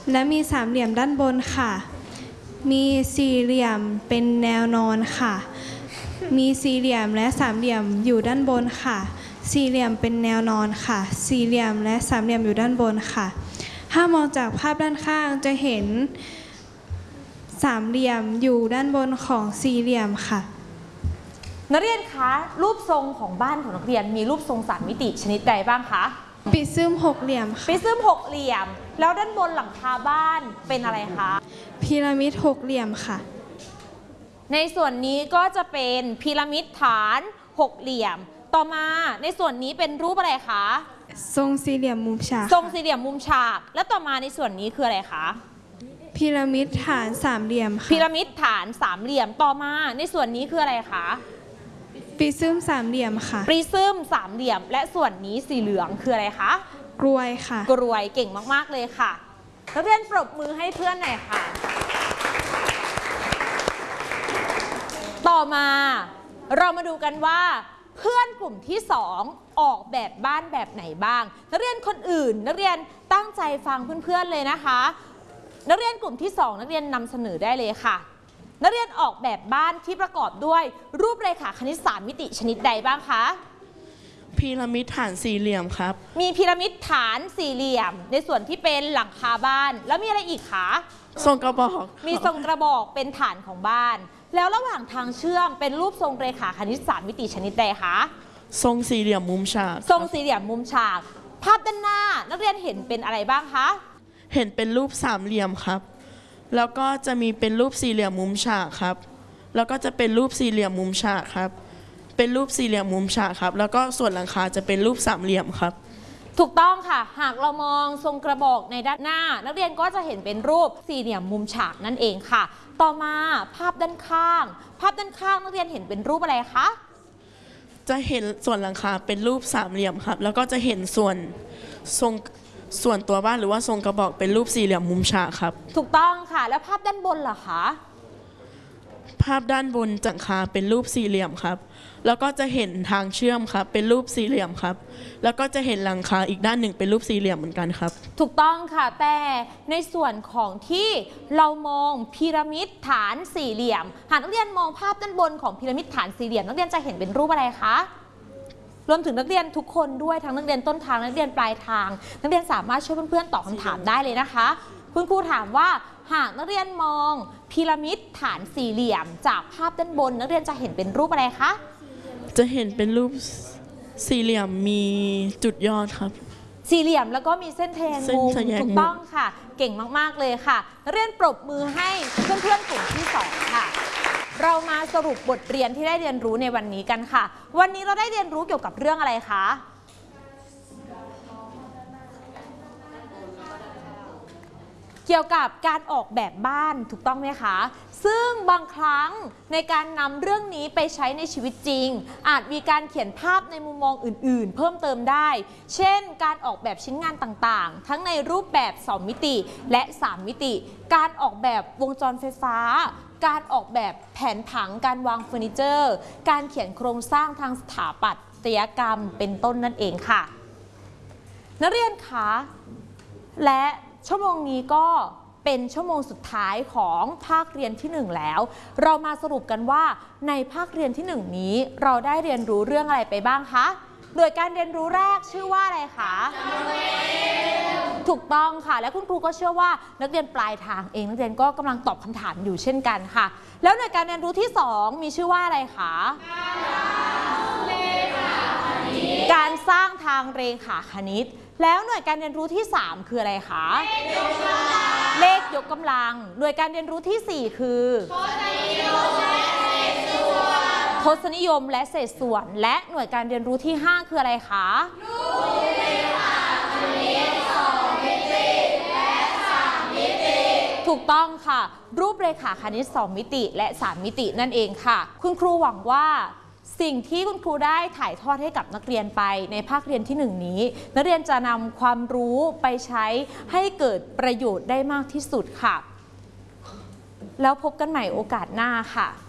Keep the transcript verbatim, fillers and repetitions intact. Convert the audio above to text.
และมีสามเหลี่ยมด้านบนค่ะมีสี่เหลี่ยมเป็นแนวนอนค่ะมีสี่เหลี่ยมและสามเหลี่ยมอยู่ด้านบนค่ะสี่เหลี่ยมเป็นแนวนอนค่ะสี่เหลี่ยมและสามเหลี่ยมอยู่ด้านบนค่ะถ้ามองจากภาพด้านข้างจะเห็นสามเหลี่ยมอยู่ด้านบนของสี่เหลี่ยมค่ะนักเรียนคะรูปทรงของบ้านของนักเรียนมีรูปทรงสามมิติชนิดใดบ้างคะปิซึมหกเหลี่ยมค่ะปิซึมหกเหลี่ยมแล้วด้านบนหลังคาบ้านเป็นอะไรคะพีระมิดหกเหลี่ยมค่ะในส่วนนี้ก็จะเป็นพีระมิดฐานหกเหลี่ยมต่อมาในส่วนนี้เป็นรูปอะไรคะทรงสี่เหลี่ยมมุมฉากทรงสี่เหลี่ยมมุมฉากและต่อมาในส่วนนี้คืออะไรคะพีระมิดฐานสามเหลี่ยมค่ะพีระมิดฐานสามเหลี่ยมต่อมาในส่วนนี้คืออะไรคะปริซึมสามเหลี่ยมค่ะปริซึมสามเหลี่ยมและส่วนนี้สีเหลืองคืออะไรคะกรวยค่ะกรวยเก่งมากๆเลยค่ะนักเรียนปรบมือให้เพื่อนหน่อยค่ะต่อมาเรามาดูกันว่าเพื่อนกลุ่มที่สองออกแบบบ้านแบบไหนบ้างนักเรียนคนอื่นนักเรียนตั้งใจฟังเพื่อนๆเลยนะคะนักเรียนกลุ่มที่สองนักเรียนนำเสนอได้เลยค่ะนักเรียนออกแบบบ้านที่ประกอบด้วยรูปเรขาคณิตสามมิติชนิดใดบ้างคะพีระมิดฐานสี่เหลี่ยมครับมีพีระมิดฐานสี่เหลี่ยมในส่วนที่เป็นหลังคาบ้านแล้วมีอะไรอีกคะทรงกระบอกมีทรงกระบอกเป็นฐานของบ้านแล้วระหว่างทางเชื่อมเป็นรูปทรงเรขาคณิตสามมิติชนิดใดคะทรงสี่เหลี่ยมมุมฉากทรงสี่เหลี่ยมมุมฉากภาพด้านหน้านักเรียนเห็นเป็นอะไรบ้างคะเห็นเป็นรูปสามเหลี่ยมครับแล้วก็จะมีเป็นรูปสี่เหลี่ยมมุมฉากครับแล้วก็จะเป็นรูปสี่เหลี่ยมมุมฉากครับเป็นรูปสี่เหลี่ยมมุมฉากครับแล้วก็ส่วนหลังคาจะเป็นรูปสามเหลี่ยมครับถูกต้องค่ะหากเรามองทรงกระบอกในด้านหน้านักเรียนก็จะเห็นเป็นรูปสี่เหลี่ยมมุมฉากนั่นเองค่ะต่อมาภาพด้านข้างภาพด้านข้างนักเรียนเห็นเป็นรูปอะไรคะจะเห็นส่วนหลังคาเป็นรูปสามเหลี่ยมครับแล้วก็จะเห็นส่วนทรงส่วนตัวบ้านหรือว่าทรงกระบอกเป็นรูปสี่เหลี่ยมมุมฉากครับถูกต้องค่ะแล้วภาพด้านบนล่ะคะภาพด้านบนหลังคาเป็นรูปสี่เหลี่ยมครับแล้วก็จะเห็นทางเชื่อมครับเป็นรูปสี่เหลี่ยมครับแล้วก็จะเห็นหลังคาอีกด้านหนึ่งเป็นรูปสี่เหลี่ยมเหมือนกันครับถูกต้องค่ะแต่ในส่วนของที่เรามองพีระมิดฐานสี่เหลี่ยมหากนักเรียนมองภาพด้านบนของพีระมิดฐานสี่เหลี่ยมนักเรียนจะเห็นเป็นรูปอะไรคะรวมถึงนักเรียนทุกคนด้วยทั้งนักเรียนต้นทางนักเรียนปลายทางนักเรียนสามารถช่วยเพื่อนๆตอบคำถามได้เลยนะคะคุณครูถามว่าหากนักเรียนมองพีระมิดฐานสี่เหลี่ยมจากภาพด้านบนนักเรียนจะเห็นเป็นรูปอะไรคะจะเห็นเป็นรูปสี่เหลี่ยมมีจุดยอดครับสี่เหลี่ยมแล้วก็มีเส้นแทงมุมถูกต้องค่ะเก่งมากๆเลยค่ะนักเรียนปรบมือให้เพื่อนๆกลุ่มที่สองค่ะเรามาสรุปบทเรียนที่ได้เรียนรู้ในวันนี้กันค่ะวันนี้เราได้เรียนรู้เกี่ยวกับเรื่องอะไรคะเกี่ยวกับการออกแบบบ้านถูกต้องไหมคะซึ่งบางครั้งในการนำเรื่องนี้ไปใช้ในชีวิตจริงอาจมีการเขียนภาพในมุมมองอื่นๆเพิ่มเติมได้เช่นการออกแบบชิ้นงานต่างๆทั้งในรูปแบบสองมิติและสามมิติการออกแบบวงจรไฟฟ้าการออกแบบแผนผังการวางเฟอร์นิเจอร์การเขียนโครงสร้างทางสถาปัตยกรรมเป็นต้นนั่นเองค่ะนักเรียนคะและชั่วโมงนี้ก็เป็นชั่วโมงสุดท้ายของภาคเรียนที่หนึ่งแล้วเรามาสรุปกันว่าในภาคเรียนที่หนึ่งนี้เราได้เรียนรู้เรื่องอะไรไปบ้างคะโดยการเรียนรู้แรกชื่อว่าอะไรคะถูกต้องค่ะและคุณครูก็เชื่อว่านักเรียนปลายทางเองนักเรียนก็กำลังตอบคำถามอยู่เช่นกันค่ะแล้วในการเรียนรู้ที่สองมีชื่อว่าอะไรคะการสร้างทางเรขาคณิตแล้วหน่วยการเรียนรู้ที่สามคืออะไรคะเลขยกกำลังหน่วยการเรียนรู้ที่สี่คือทศนิยมและเศษส่วนและหน่วยการเรียนรู้ที่ห้าคืออะไรคะรูปเรขาคณิตสองมิติและสามมิติถูกต้องค่ะรูปเรขาคณิตสองมิติและสามมิตินั่นเองค่ะคุณครูหวังว่าสิ่งที่คุณครูได้ถ่ายทอดให้กับนักเรียนไปในภาคเรียนที่หนึ่งนี้นักเรียนจะนำความรู้ไปใช้ให้เกิดประโยชน์ได้มากที่สุดค่ะแล้วพบกันใหม่โอกาสหน้าค่ะ